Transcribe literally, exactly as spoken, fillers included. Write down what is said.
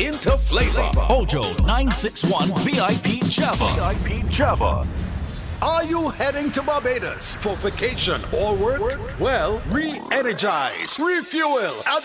into flavor. Mojo nine six one V I P Java. V I P Java. Are you heading to Barbados for vacation or work? Well, re-energize, refuel, and